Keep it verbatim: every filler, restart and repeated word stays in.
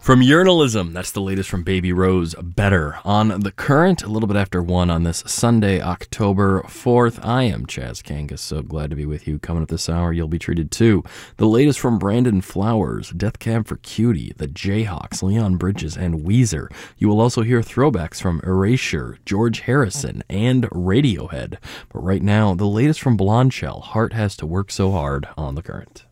From Urinalism, that's the latest from Baby Rose, Better. On The Current, a little bit after one on this Sunday, October fourth. I am Chaz Kangas, so glad to be with you. Coming up this hour, you'll be treated to the latest from Brandon Flowers, Death Cab for Cutie, the Jayhawks, Leon Bridges, and Weezer. You will also hear throwbacks from Erasure, George Harrison, and Radiohead. But right now, the latest from Blondshell, Heart Has to Work So Hard on The Current.